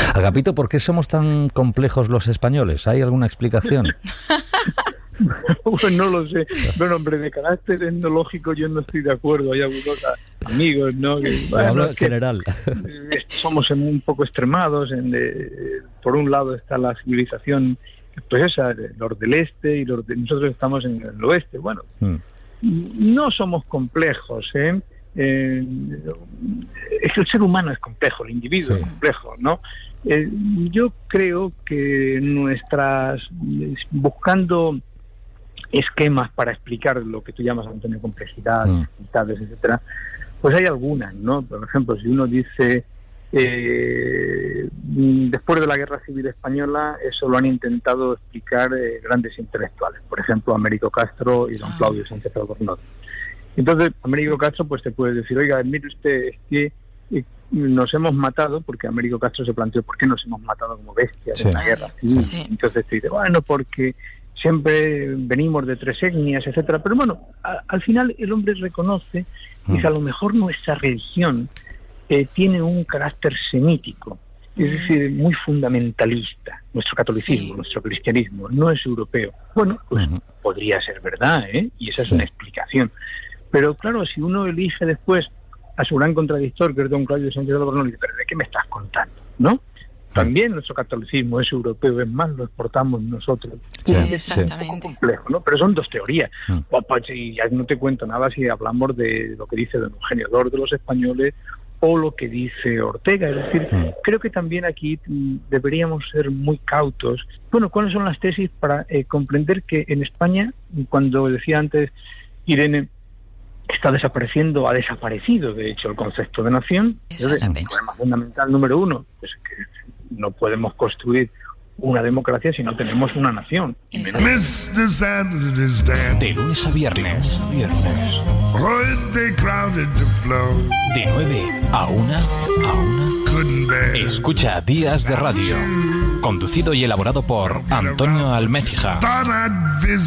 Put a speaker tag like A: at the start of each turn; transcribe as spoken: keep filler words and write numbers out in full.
A: Agapito, ¿por qué somos tan complejos los españoles? ¿Hay alguna explicación?
B: Bueno, no lo sé. Bueno, hombre, de carácter etnológico yo no estoy de acuerdo. Hay algunos amigos, ¿no? Que, bueno,
A: hablo
B: es
A: en
B: que,
A: general.
B: eh, somos un poco extremados. En de, por un lado está la civilización, pues esa, los del este, y los de, nosotros estamos en el oeste. Bueno, mm. no somos complejos, ¿eh? Eh, es que el ser humano es complejo, el individuo sí. es complejo, ¿no? Eh, yo creo que nuestras, buscando esquemas para explicar lo que tú llamas, Antonio, complejidad, mm. dificultades, etcétera, pues hay algunas, ¿no? Por ejemplo, si uno dice eh, después de la Guerra Civil Española, eso lo han intentado explicar eh, grandes intelectuales, por ejemplo, Américo Castro y don Claudio Sánchez Albornoz. Entonces, Américo Castro pues te puede decir, oiga, mire usted, es que eh, nos hemos matado, porque Américo Castro se planteó, ¿por qué nos hemos matado como bestias sí. en la guerra civil? Sí. Entonces te dice, bueno, porque siempre venimos de tres etnias, etcétera. Pero bueno, a, al final el hombre reconoce mm. que a lo mejor nuestra religión eh, tiene un carácter semítico, mm. es decir, muy fundamentalista. Nuestro catolicismo, sí. nuestro cristianismo, no es europeo. Bueno, pues mm. podría ser verdad, ¿eh? Y esa es sí. una explicación. Pero claro, si uno elige después a su gran contradictor, que es don Claudio Sánchez Albornoz, dice, ¿pero de qué me estás contando? ¿no? También nuestro catolicismo es europeo, es más, lo exportamos nosotros.
C: Sí,
B: es
C: exactamente.
B: un poco complejo, ¿no? Pero son dos teorías.
A: Mm.
B: Y ya no te cuento nada si hablamos de lo que dice don Eugenio Dor de los españoles o lo que dice Ortega. Es decir, mm. creo que también aquí deberíamos ser muy cautos. Bueno, ¿cuáles son las tesis para eh, comprender que en España, cuando decía antes Irene, está desapareciendo, ha desaparecido, de hecho, el concepto de nación? Entonces, el problema fundamental número uno, pues que no podemos construir una democracia si no tenemos una nación.
D: De lunes a viernes, viernes. De nueve a una, a una. Escucha Días de Radio. Conducido y elaborado por Antonio Almécija.